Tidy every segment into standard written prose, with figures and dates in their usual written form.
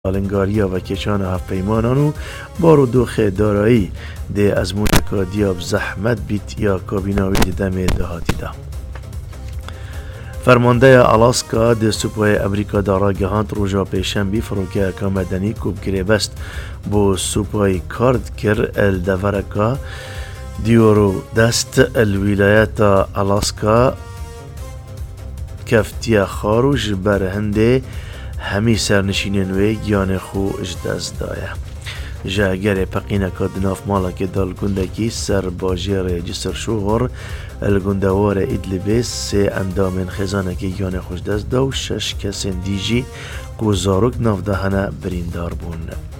آلنگاریا و کشان هفت پیمانانو بارودوخ دارایی ده از مونکا دیاب زحمت بیت یا کابیناوی دم دهاتی ده. فرمانده آلاسکا ده سپاه امریکا دارا گهاند روژا پیشنبی فروکه که مدنی کوب گره بست بو سپاه کارد کر الدورکا دیورو دست الولایت آلاسکا کفتیا خاروش بر هنده همی سرنشینین وی گیان خو اجداز دایه. جاگر پقینکا دناف مالا که دال گندگی سر باجر جسر شوغر الگندوار ادلبه سه اندامن خزانه که گیان خوش دست دا و 6 کسین دیجی گوزاروک ناف دهنه بریندار بون.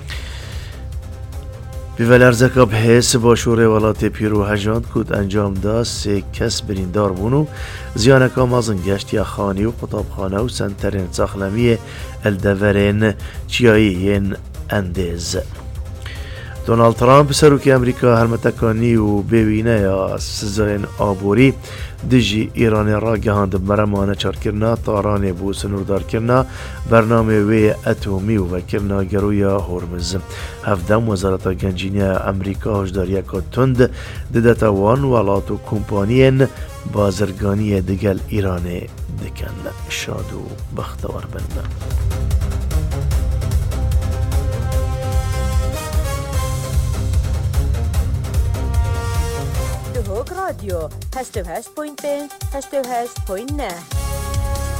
بیولرزکا به حس باشور ولات پیرو هجاند کود انجام دا 3 کس بریندار بونو زیانکا مازن گشت یا خانی و قطابخانه و سنترین ساخلمی الدورین چیایین اندیز. دونالد ترامپ سروکی امریکا هرمتکانی و ببینه یا سزاین آبوری دجی ایران را گهاند برمانه چار کرنا تاران بو سنوردار کرنا برنامه وی اتومی و کرنا گرویا هرمز. هفدم وزارت گنجینی امریکا هشداریه که تند ددتا وان ولات و کمپانین بازرگانی دگل ایران دکن. شاد و بختور بند. رادیو 88.5 88.9